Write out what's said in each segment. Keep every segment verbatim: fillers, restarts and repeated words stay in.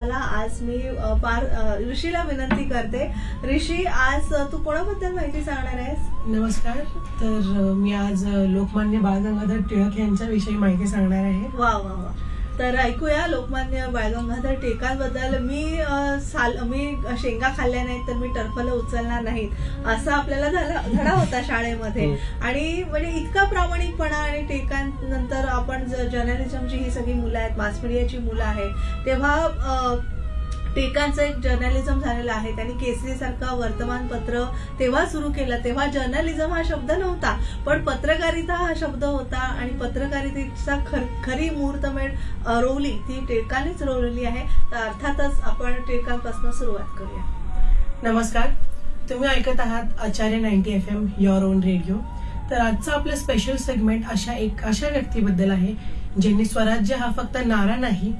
मला आज मी अ, पार अ, ऋषीला विनंती करते. ऋषी, आज अ, तू कोणाबद्दल माहिती सांगणार आहेस? नमस्कार. तर अ, मी आज अ, लोकमान्य बाळ गंगाधर टिळक यांच्याविषयी माहिती सांगणार आहे. वा वा वा. तर ऐकूया लोकमान्य बाळ गंगाधर टिळकांबद्दल. मी अ, साल मी शेंगा खाल्ल्या नाहीत तर मी टरफलं उचलणार नाहीत, असा आपल्याला धडा धडा होता शाळेमध्ये. हो. आणि म्हणजे इतका प्रामाणिकपणा. आणि टिळकांनंतर आपण जर्नलिझमची ही सगळी मुलं आहेत, मास मीडियाची मुलं आहेत, तेव्हा अ, टिळकांचं एक जर्नलिझम झालेलं आहे. त्यांनी केसरी सारखं वर्तमानपत्र तेव्हा सुरू केलं. तेव्हा जर्नलिझम हा शब्द नव्हता, पण पत्रकारिता हा शब्द होता. आणि पत्रकारितेचा खर खरी मुहूर्तमेढ रोवली ती टिळकांनीच रोवलेली आहे. तर अर्थातच आपण टिळकांपासून सुरुवात करूया. नमस्कार. तुम्ही ऐकत आहात आचार्य ninety F am your on radio. तर आजचा आपलं स्पेशल सेगमेंट अशा एक अशा व्यक्तीबद्दल आहे ज्यांनी स्वराज्य हा फक्त नारा नाही,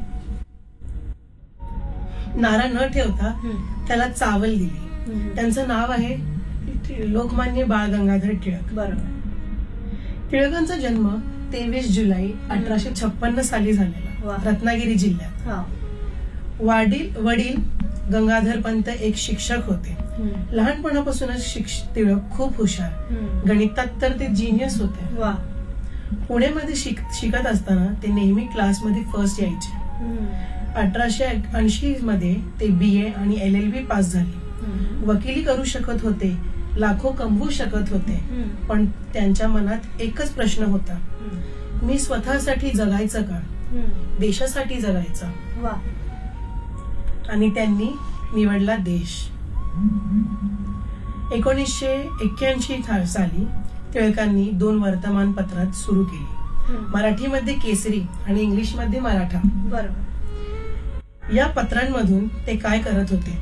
नारा न ठेवता त्याला चावल दिली. त्यांचं नाव आहे लोकमान्य बाळ गंगाधर टिळक. बरोबर. टिळकांचा जन्म तेवीस जुलै अठराशे छप्पन्न साली झालेला रत्नागिरी जिल्ह्यात. वडील वडील गंगाधर पंत एक शिक्षक होते. लहानपणापासूनच टिळक खूप हुशार, गणितात तर ते जिनियस होते. वा. पुण्यामध्ये शिक शिकत असताना ते नेहमी क्लासमध्ये फर्स्ट यायचे. अठराशे ऐंशी मध्ये ते बी ए आणि एल एल बी पास झाले. वकिली करू शकत होते, लाखो कमवू शकत होते, पण त्यांच्या मनात एकच प्रश्न होता, मी स्वतःसाठी जगायचं का, देशासाठी जगायचं. वा. आणि त्यांनी निवडला देश. एकोणीसशे एक्क्याऐंशी साली टिळकांनी दोन वर्तमानपत्रात सुरू केली. मराठीमध्ये केसरी आणि इंग्लिशमध्ये मराठा. बरोबर. या पत्रांमधून ते काय करत होते?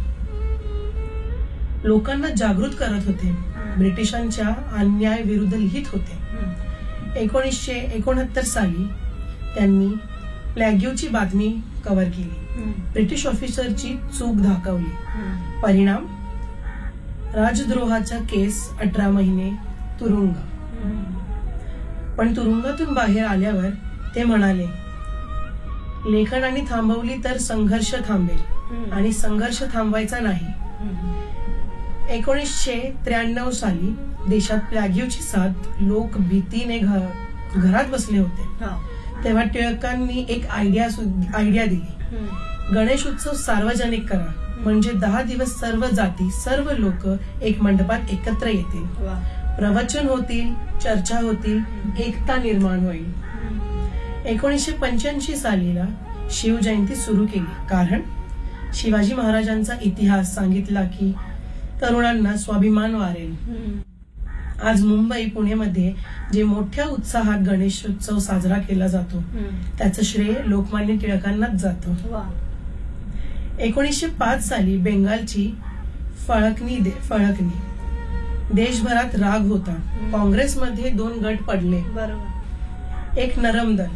लोकांना जागृत करत होते, ब्रिटिशांच्या अन्याय विरुद्ध लिहित होते. एकोणीसशे एकोणहत्तर साली त्यांनी प्लॅग्यूची बातमी कव्हर केली. ब्रिटिश ऑफिसरची चूक दाखवली. परिणाम, राजद्रोहाचा केस, अठरा महिने तुरुंग. पण तुरुंगातून बाहेर आल्यावर ते म्हणाले, लेखनाने थांबवली तर संघर्ष थांबेल आणि संघर्ष थांबवायचा नाही. एकोणीसशे त्र्याण्णव साली देशात प्लॅग्यूची साथ, लोक भीतीने घरात बसले होते. तेव्हा टिळकांनी एक आयडिया आयडिया दिली, गणेश उत्सव सार्वजनिक करा, म्हणजे दहा दिवस सर्व जाती, सर्व लोक एक मंडपात एकत्र येतील, प्रवचन होतील, चर्चा होतील, एकता निर्माण होईल. एकोणीसशे पंच्याऐंशी सालीला शिवजयंती सुरू केली, कारण शिवाजी महाराजांचा इतिहास सांगितला की तरुणांना स्वाभिमान वारेल. आज मुंबई, पुणेमध्ये जे मोठ्या उत्साहात गणेशोत्सव साजरा केला जातो त्याचं श्रेय लोकमान्य टिळकांनाच जातं. एकोणीसशे पाच साली बेंगालची फळकणी फळकणी देशभरात राग होता. काँग्रेसमध्ये दोन गट पडले. बरोबर. एक नरम दल,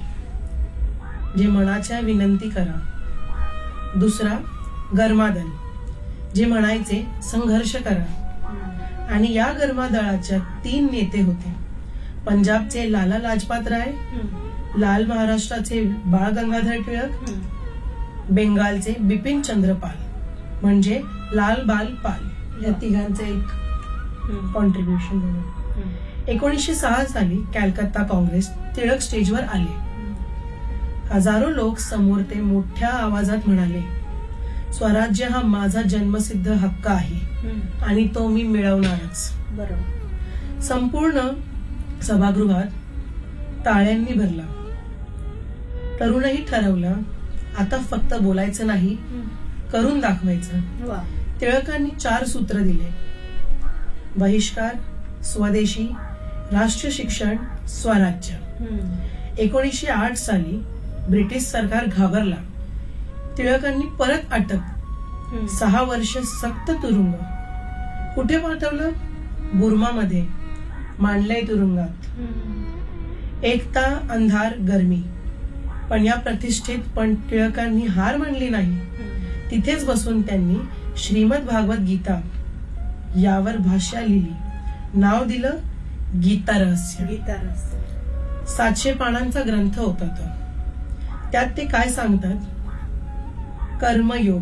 जे मनाच्या विनंती करा. दुसरा गरमादल, जे म्हणायचे संघर्ष करा. आणि या गरमादळाच्या तीन नेते होते. पंजाबचे लाला लाजपत राय, लाल महाराष्ट्राचे बाळ गंगाधर टिळक, बेंगालचे बिपिन चंद्र पाल, म्हणजे लाल बाल पाल. या तिघांचे एक कॉन्ट्रीब्युशन म्हणून. एकोणीसशे सहा साली कॅलकत्ता काँग्रेस, टिळक स्टेजवर आले. हजारो लोक समोर ते मोठ्या आवाजात म्हणाले, स्वराज्य हा माझा जन्मसिद्ध हक्क आहे आणि तो मी मिळवणारच. बरोबर. संपूर्ण सभागृहात टाळ्यांनी भरला. तरुणही ठरवलं, आता फक्त बोलायचं नाही, करून दाखवायचं. टिळकांनी चार सूत्र दिले, बहिष्कार, स्वदेशी, राष्ट्र शिक्षण, स्वराज्य. एकोणीसशे आठ साली ब्रिटिश सरकार घाबरला. टिळकांनी परत अटक, सहा वर्ष सक्त तुरुंग. कुठे पाठवलं? बुर्मामध्ये, मांडलंय तुरुंगात. एकता, अंधार, गरमी. पण या प्रतिष्ठेत पण टिळकांनी हार मानली नाही. तिथेच बसून त्यांनी श्रीमद भागवत गीता यावर भाष्य लिहिली. नाव दिलं गीता रहस्य. गीता रहस्य. सातशे पानांचा ग्रंथ होता तो. त्यात ते काय सांगतात? कर्मयोग,